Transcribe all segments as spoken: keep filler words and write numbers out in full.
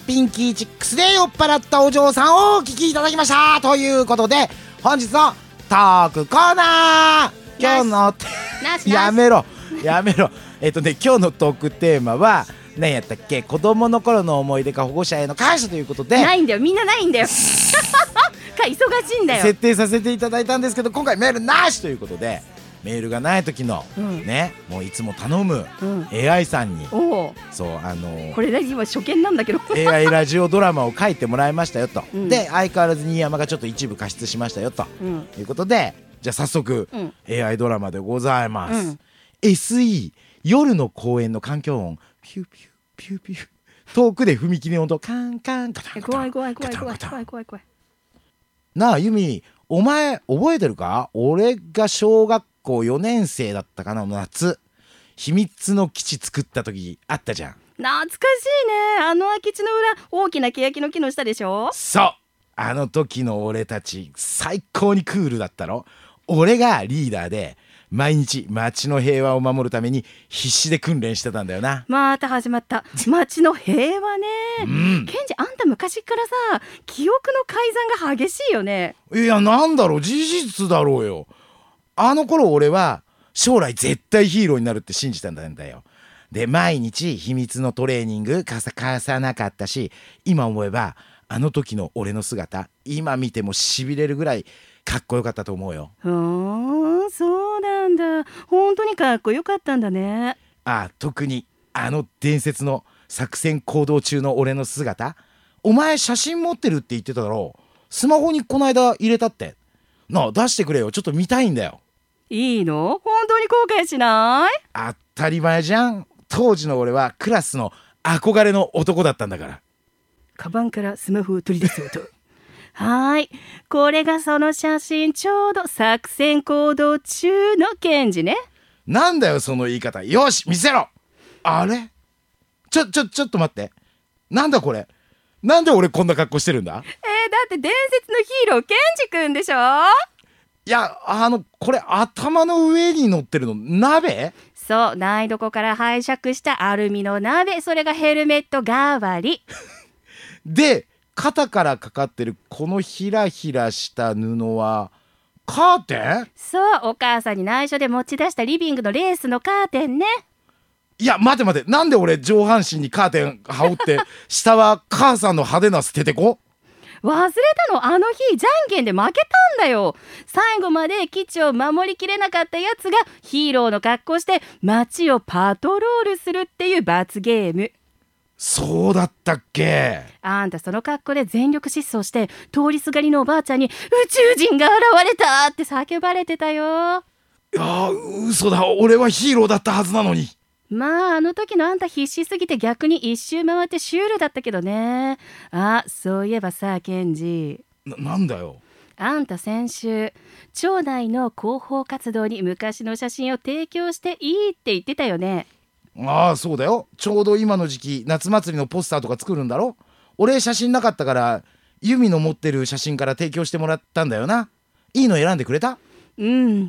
ピンキーチックスで酔っ払ったお嬢さんをお聞きいただきましたということで、本日のトークコーナー、今日のやめろやめろえっとね今日のトークテーマは何やったっけ、子供の頃の思い出か保護者への感謝ということで、 ないんだよ、みんなないんだよか忙しいんだよ。 設定させていただいたんですけど、今回メールなしということで、メールがない時の、うん、ね、もういつも頼む、うん、エーアイ さんに、おそうあのー、 これだ今初見なんだけどエーアイ ラジオドラマを書いてもらいましたよと、うん、で相変わらず新山がちょっと一部加筆しましたよと、うん、いうことで、じゃあ早速、うん、エーアイ ドラマでございます、うん、エスイー 夜の公園の環境音ピューピューピューピュー、遠くで踏切の音カンカンカタンカタン、 怖い怖い怖い怖い怖い怖い怖い。 なあユミ、お前覚えてるか、俺が小学校よねん生だったかな、夏秘密の基地作った時あったじゃん。 懐かしいね、あの空き地の裏、大きな欅の木の下でしょ。 そう、あの時の俺たち最高にクールだったろ。俺がリーダーで毎日街の平和を守るために必死で訓練してたんだよな。 また始まった街の平和ね、うん、ケンジ、あんた昔からさ記憶の改ざんが激しいよね。 いや、なんだろう、事実だろうよ。あの頃俺は将来絶対ヒーローになるって信じたんだよ。で毎日秘密のトレーニングかさかさなかったし、今思えばあの時の俺の姿今見てもしびれるぐらいかっこよかったと思うよ。 ふーん、そうなんだ。本当にかっこよかったんだね。 ああ、特にあの伝説の作戦行動中の俺の姿、お前写真持ってるって言ってただろう。スマホにこの間入れたって。なあ出してくれよ、ちょっと見たいんだよ。 いいの？本当に後悔しない？ 当たり前じゃん。当時の俺はクラスの憧れの男だったんだから。 カバンからスマホを取り出す音はい、これがその写真、ちょうど作戦行動中のケンジね。 なんだよその言い方。よし見せろ。あれ、ちょちょちょっと待って、なんだこれ、なんで俺こんな格好してるんだ。 えー、だって伝説のヒーローケンジくんでしょ。 いや、あのこれ頭の上に乗ってるの鍋。 そう、台所から拝借したアルミの鍋、それがヘルメット代わりで肩からかかってるこのひらひらした布はカーテン？ そう、お母さんに内緒で持ち出したリビングのレースのカーテンね。 いや待て待て、なんで俺上半身にカーテン羽織って下は母さんの派手な捨ててこ。 忘れたの？あの日じゃんけんで負けたんだよ。最後まで基地を守りきれなかったやつがヒーローの格好して街をパトロールするっていう罰ゲーム。 そうだったっけ。 あんたその格好で全力疾走して通りすがりのおばあちゃんに宇宙人が現れたって叫ばれてたよ。 いや嘘だ、俺はヒーローだったはずなのに。 まああの時のあんた必死すぎて逆に一周回ってシュールだったけどね。あ、そういえばさケンジ、 な、なんだよ。 あんた先週町内の広報活動に昔の写真を提供していいって言ってたよね。 ああそうだよ、ちょうど今の時期夏祭りのポスターとか作るんだろ。俺写真なかったからユミの持ってる写真から提供してもらったんだよな。いいの選んでくれた？ うん、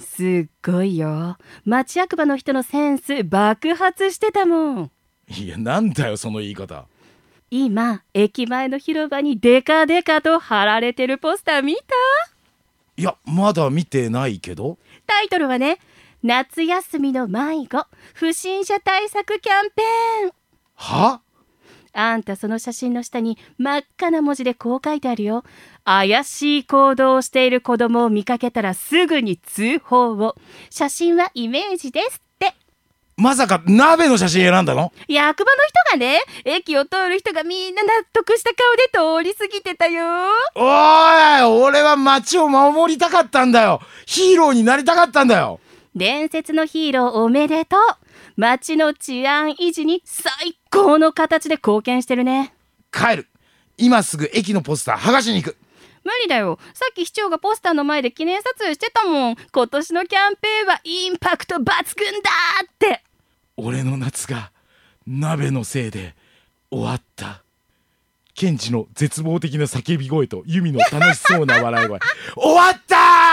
すっごいよ。町役場の人のセンス爆発してたもん。 いやなんだよその言い方。 今駅前の広場にデカデカと貼られてるポスター見た？ いやまだ見てないけど。 タイトルはね、夏休みの迷子不審者対策キャンペーン。 は？ あんたその写真の下に真っ赤な文字でこう書いてあるよ。怪しい行動をしている子供を見かけたらすぐに通報を。写真はイメージですって。 まさか鍋の写真選んだの？ 役場の人がね、駅を通る人がみんな納得した顔で通り過ぎてたよ。 おーい、俺は街を守りたかったんだよ。ヒーローになりたかったんだよ。 伝説のヒーローおめでとう。街の治安維持に最高の形で貢献してるね。 帰る。今すぐ駅のポスター剥がしに行く。 無理だよ。さっき市長がポスターの前で記念撮影してたもん。今年のキャンペーンはインパクト抜群だって。 俺の夏が鍋のせいで終わった。ケンジの絶望的な叫び声とユミの楽しそうな笑い声終わった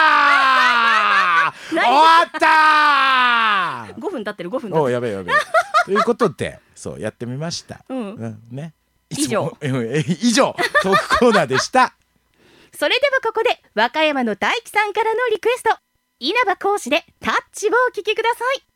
ー終わったーごふん経ってるごふん経ってる。 おやべえやべえということでそうやってみました、 うんうん、ね以上以上トークコーナーでしたそれではここで和歌山の大輝さんからのリクエスト、稲葉講師でタッチをお聞きください。